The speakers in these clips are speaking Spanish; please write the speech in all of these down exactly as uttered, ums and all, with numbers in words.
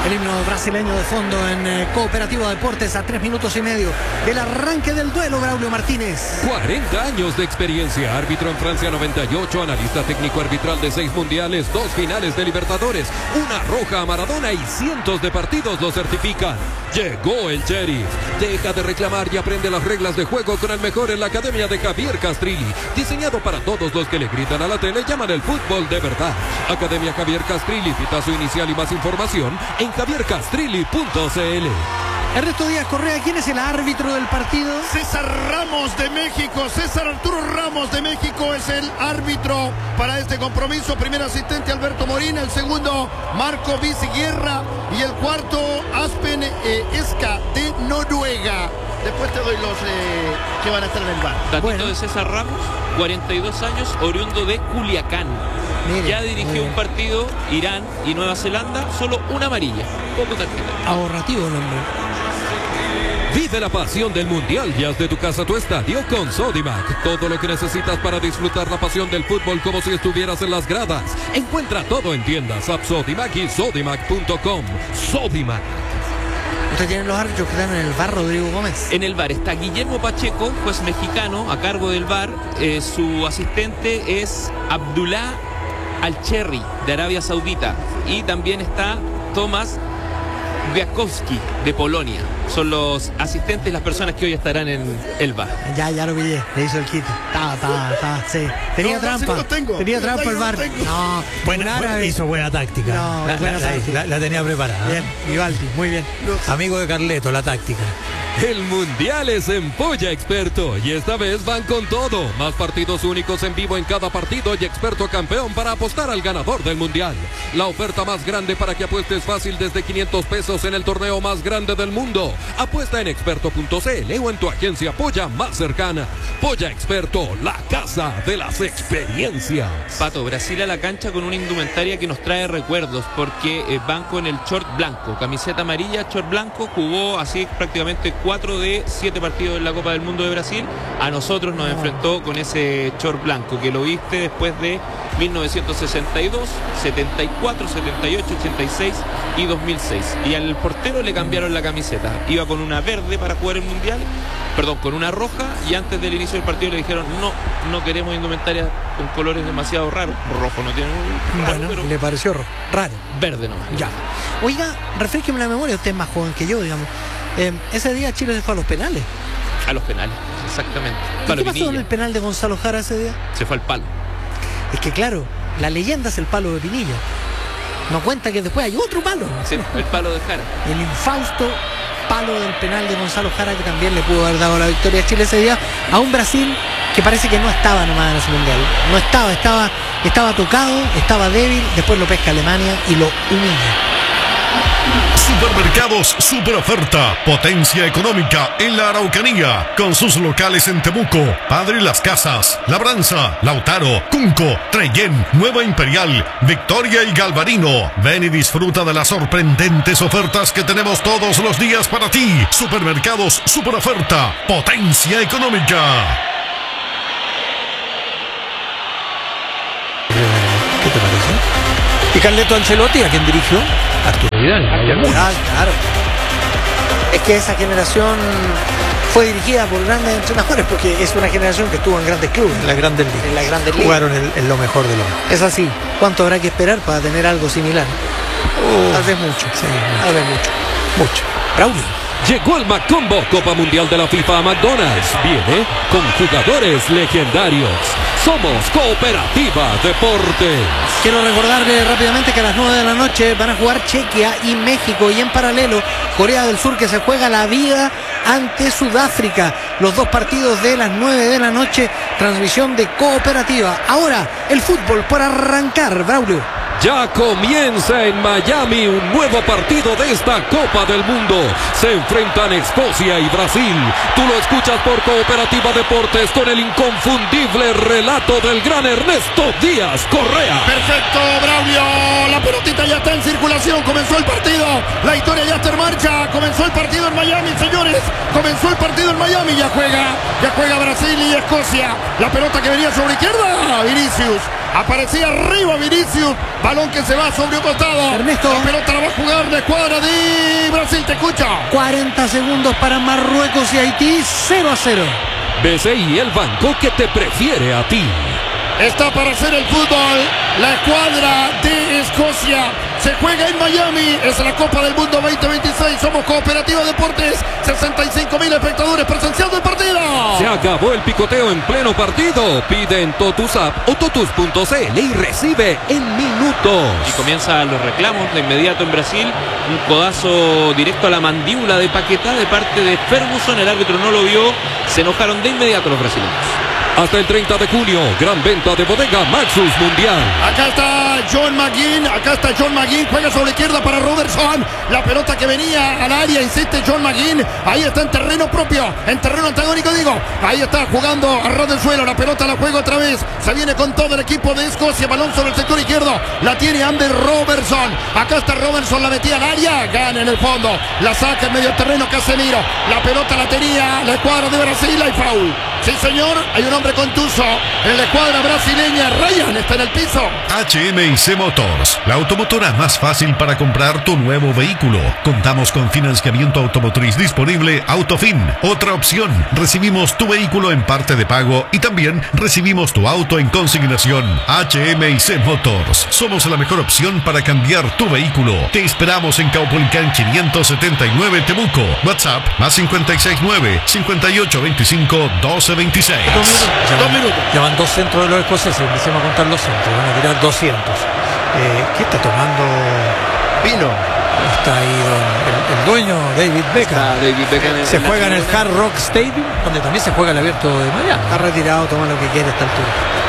El himno brasileño de fondo en eh, Cooperativa Deportes a tres minutos y medio del arranque del duelo. Braulio Martínez. cuarenta años de experiencia, árbitro en Francia noventa y ocho, analista técnico arbitral de seis mundiales, dos finales de Libertadores, una roja a Maradona y cientos de partidos lo certifican. Llegó el sheriff. Deja de reclamar y aprende las reglas de juego con el mejor en la academia de Javier Castrilli. Diseñado para todos los que le gritan a la tele, llaman el fútbol de verdad. Academia Javier Castrilli, cita su inicial y más información en javier castrilli punto c l. Ernesto Díaz Correa, ¿quién es el árbitro del partido? César Ramos de México. César Arturo Ramos de México es el árbitro para este compromiso. Primer asistente Alberto Morín, el segundo Marco Viciguerra y el cuarto Aspen eh, Esca de Noruega. Después te doy los eh, que van a estar en el bar. Datito Bueno. de César Ramos, cuarenta y dos años, oriundo de Culiacán. Mire, ya dirigió un partido, Irán y Nueva Zelanda, solo una amarilla, poco tarjeta. Ahorrativo el hombre. Vive la pasión del Mundial y haz de tu casa tu estadio con Sodimac. Todo lo que necesitas para disfrutar la pasión del fútbol como si estuvieras en las gradas. Encuentra todo en tiendas, app Sodimac y sodimac punto com. Sodimac. Usted tiene los árbitros que están en el bar, Rodrigo Gómez. En el bar está Guillermo Pacheco, juez mexicano, a cargo del bar. Eh, su asistente es Abdullah Al-Cherri, de Arabia Saudita. Y también está Tomás Wiakowski, de Polonia. Son los asistentes, las personas que hoy estarán en el bar. Ya, ya lo pillé, le hizo el quite. Estaba, estaba, estaba, sí. Tenía No, no, trampa. sí los tengo. Tenía Los trampa el tengo, bar. los tengo. No, Buena, un árabe. buena- hizo buena táctica. No, la, buena la- táctica. la- la tenía preparada. Bien, Vivaldi, muy bien. Amigo de Carleto, la táctica. El Mundial es en Polla Experto y esta vez van con todo. Más partidos únicos en vivo en cada partido y experto campeón para apostar al ganador del Mundial. La oferta más grande para que apuestes fácil desde quinientos pesos en el torneo más grande del mundo. Apuesta en experto punto c l o en tu agencia Polla más cercana. Polla Experto, la casa de las experiencias. Pato, Brasil a la cancha con una indumentaria que nos trae recuerdos, porque eh, van con el short blanco, camiseta amarilla, short blanco. Jugó así prácticamente cuatro de siete partidos en la Copa del Mundo de Brasil. A nosotros nos enfrentó con ese short blanco que lo viste después de mil novecientos sesenta y dos, setenta y cuatro, setenta y ocho, ochenta y seis y dos mil seis. Y al portero le cambiaron la camiseta. Iba con una verde para jugar el Mundial, perdón, con una roja, y antes del inicio del partido le dijeron no, no queremos indumentaria con colores demasiado raros. Rojo no tiene raro, Bueno, pero le pareció ro- raro. verde nomás. Ya. Oiga, refresqueme la memoria, usted es más joven que yo, digamos. Eh, ese día Chile se fue a los penales. A los penales, exactamente. ¿Y Palo qué pasó en Pinilla. el penal de Gonzalo Jara ese día? Se fue al palo. Es que claro, la leyenda es el palo de Pinilla. No cuenta que después hay otro palo. Sí, el palo de Jara. El infausto palo del penal de Gonzalo Jara, que también le pudo haber dado la victoria a Chile ese día, a un Brasil que parece que no estaba nomás en ese mundial. No estaba, estaba, estaba tocado, estaba débil, después lo pesca Alemania y lo humilla. Supermercados Super Oferta, potencia económica en la Araucanía, con sus locales en Temuco, Padre Las Casas, Labranza, Lautaro, Cunco, Trellén, Nueva Imperial, Victoria y Galvarino. Ven y disfruta de las sorprendentes ofertas que tenemos todos los días para ti. Supermercados Super Oferta, potencia económica. ¿Qué te parece? Y Carleto Ancelotti, ¿a quién dirigió? Arturo Vidal. Ah, claro. Es que esa generación fue dirigida por grandes entrenadores, porque es una generación que estuvo en grandes clubes. En las grandes ligas. En las grandes ligas. Jugaron en, en lo mejor de lo mejor. Es así. ¿Cuánto habrá que esperar para tener algo similar? Tal vez mucho. Sí, Tal vez mucho. mucho. Braulio. Llegó el Macombo, Copa Mundial de la FIFA a McDonald's. Viene con jugadores legendarios. Somos Cooperativa Deportes. Quiero recordarle rápidamente que a las nueve de la noche van a jugar Chequia y México, y en paralelo Corea del Sur, que se juega la vida ante Sudáfrica. Los dos partidos de las nueve de la noche, transmisión de Cooperativa. Ahora el fútbol por arrancar, Braulio. Ya comienza en Miami un nuevo partido de esta Copa del Mundo. Se enfrentan Escocia y Brasil. Tú lo escuchas por Cooperativa Deportes con el inconfundible relato del gran Ernesto Díaz Correa. Perfecto, Braulio. La pelotita ya está en circulación. Comenzó el partido. La historia ya está en marcha. Comenzó el partido en Miami. Miami, señores. Comenzó el partido en Miami. Ya juega, ya juega Brasil y Escocia. La pelota que venía sobre izquierda. Vinicius. Aparecía arriba Vinicius. Balón que se va sobre un costado. Ernesto. La pelota la va a jugar la escuadra de Brasil. Te escucha. cuarenta segundos para Marruecos y Haití. cero a cero. B C I, el banco que te prefiere a ti. Está para hacer el fútbol. La escuadra de Escocia se juega en Miami. Es la Copa del Mundo veinte veintiséis. Somos Cooperativa Deportes. sesenta y cinco mil espectadores presenciando el partido. Se acabó el picoteo en pleno partido. Pide en Totus App o totus punto c l y recibe en minutos. Y comienzan los reclamos de inmediato en Brasil. Un codazo directo a la mandíbula de Paquetá de parte de Ferguson. El árbitro no lo vio. Se enojaron de inmediato los brasileños. Hasta el treinta de junio, gran venta de bodega Maxus Mundial. Acá está John McGinn, acá está John McGinn, juega sobre la izquierda para Robertson. La pelota que venía al área, insiste John McGinn. Ahí está en terreno propio, en terreno antagónico digo. Ahí está jugando a ras del suelo, la pelota la juega otra vez. Se viene con todo el equipo de Escocia, balón sobre el sector izquierdo. La tiene Ander Robertson. Acá está Robertson, la metía al área, gana en el fondo. La saca en medio terreno Casemiro. La pelota la tenía la escuadra de Brasil, hay foul. Sí señor, hay un hombre contuso en la escuadra brasileña. Ryan está en el piso. H M I C Motors, la automotora más fácil para comprar tu nuevo vehículo. Contamos con financiamiento automotriz disponible Autofin. Otra opción, recibimos tu vehículo en parte de pago y también recibimos tu auto en consignación. H M I C Motors, somos la mejor opción para cambiar tu vehículo. Te esperamos en Caupolicán quinientos setenta y nueve Temuco. WhatsApp más cincuenta y seis nueve, cincuenta y ocho veinticinco, doce veintiséis. Dos minutos. Ya Dos van, minutos. ya van dos centros de los escoceses. Empecemos a contar los centros. Van a tirar doscientos. Eh, ¿Qué está tomando? Vino. Está ahí el, el dueño, David Beckham. Está David Beckham en Se la juega en el tribuna. Hard Rock Stadium, donde también se juega el abierto de Miami. Está retirado, toma lo que quiere a esta altura.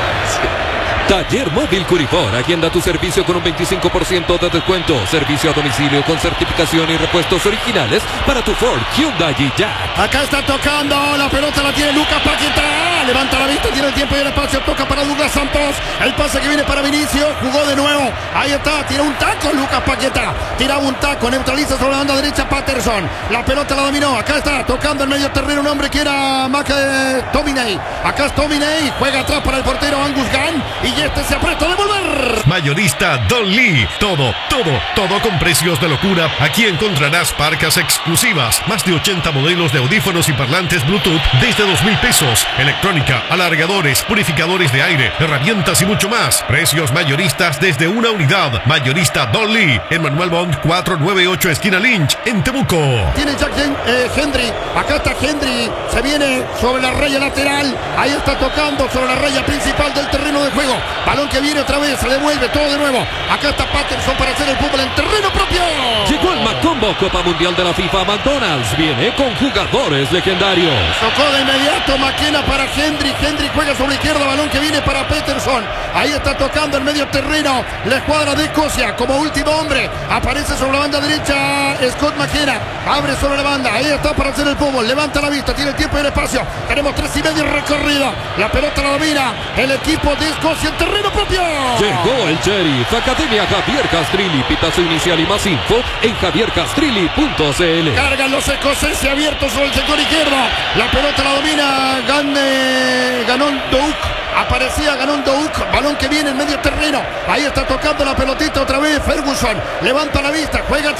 Taller Móvil Curifor, agenda tu servicio con un veinticinco por ciento de descuento. Servicio a domicilio con certificación y repuestos originales para tu Ford, Hyundai y Jack. Acá está tocando, la pelota la tiene Lucas Paquetá. Levanta la vista, tiene el tiempo y el espacio. Toca para Douglas Santos. El pase que viene para Vinicius. Jugó de nuevo. Ahí está, tira un taco Lucas Paquetá. Tira un taco, neutraliza sobre la banda derecha Patterson. La pelota la dominó. Acá está tocando en medio terreno un hombre que era Mac eh, Tominey. Acá es Tominey. Juega atrás para el portero Angus Gunn. Y este se aprieta a devolver. Mayorista Don Lee. Todo, todo, todo con precios de locura. Aquí encontrarás parcas exclusivas. Más de ochenta modelos de audífonos y parlantes Bluetooth desde dos mil pesos. Electrónica, alargadores, purificadores de aire, herramientas y mucho más. Precios mayoristas desde una unidad. Mayorista Don Lee. En Manuel Bond cuatrocientos noventa y ocho esquina Lynch en Temuco. Tiene Jack eh, Hendry. Acá está Hendry. Se viene sobre la raya lateral. Ahí está tocando sobre la raya principal del terreno de juego. Balón que viene otra vez. Se devuelve todo de nuevo. Acá está Patterson para hacer el fútbol en terreno propio. Llegó el McCombo Copa Mundial de la FIFA. McDonald's viene con jugadores legendarios. Tocó de inmediato McKenna para Hendry. Hendry juega sobre la izquierda. Balón que viene para Peterson. Ahí está tocando el medio terreno la escuadra de Escocia. Como último hombre aparece sobre la banda derecha Scott McKenna. Abre sobre la banda. Ahí está para hacer el fútbol. Levanta la vista. Tiene el tiempo y el espacio. Tenemos tres y medio recorrido. La pelota la domina el equipo de Escocia en terreno propio. Llegó el Sheriff. Academia Javier Castrilli. Pitazo inicial y más info en javier castrilli punto c l. Cargan los escoceses abiertos sobre el sector izquierdo. La pelota la domina Gane, Ganon Douk. Aparecía Ganon Douk. Balón que viene en medio terreno. Ahí está tocando la pelotita otra vez Ferguson. Levanta la vista. Juega